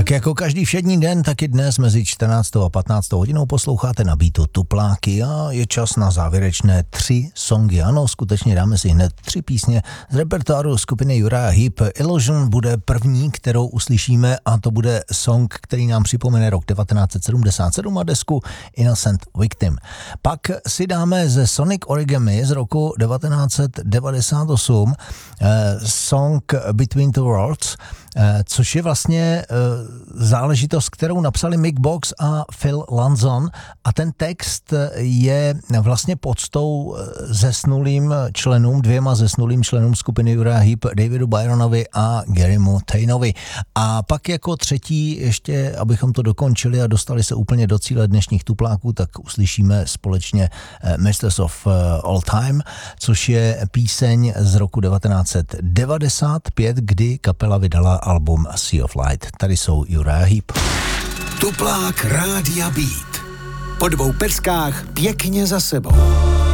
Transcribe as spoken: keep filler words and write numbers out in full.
Tak jako každý všední den, tak i dnes mezi čtrnáctou a patnáctou hodinou posloucháte na beatu Tupláky a je čas na závěrečné tři songy. Ano, skutečně dáme si hned tři písně z repertoáru skupiny Uriah Heep. Illusion bude první, kterou uslyšíme, a to bude song, který nám připomene rok devatenáct set sedmdesát sedm a desku Innocent Victim. Pak si dáme ze Sonic Origami z roku devatenáct set devadesát osm eh, song Between Two Worlds, eh, což je vlastně eh, záležitost, kterou napsali Mick Box a Phil Lanzon, a ten text je vlastně poctou zesnulým členům, dvěma zesnulým členům skupiny Uriah Heep, Davidu Byronovi a Garymu Tainovi. A pak jako třetí, ještě abychom to dokončili a dostali se úplně do cíle dnešních tupláků, tak uslyšíme společně Masters of All Time, což je píseň z roku devatenáct set devadesát pět, kdy kapela vydala album Sea of Light. Tady jsou Uriah Heep. Tuplák Rádia Beat. Po dvou peckách pěkně za sebou.